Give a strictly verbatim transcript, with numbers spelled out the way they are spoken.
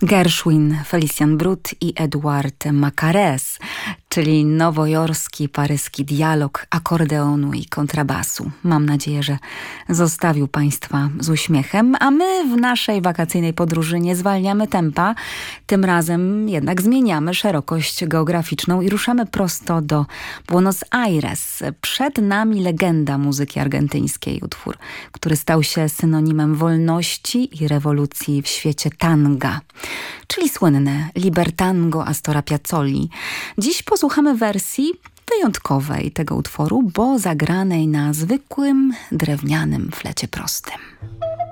Gershwin, Felician Brut i Eduard Macarès, czyli nowojorski, paryski dialog akordeonu i kontrabasu. Mam nadzieję, że zostawił Państwa z uśmiechem, a my w naszej wakacyjnej podróży nie zwalniamy tempa. Tym razem jednak zmieniamy szerokość geograficzną i ruszamy prosto do Buenos Aires. Przed nami legenda muzyki argentyńskiej, utwór, który stał się synonimem wolności i rewolucji w świecie tanga, czyli słynne Libertango Astora Piazzoli. Dziś posłuchamy wersji wyjątkowej tego utworu, bo zagranej na zwykłym, drewnianym flecie prostym.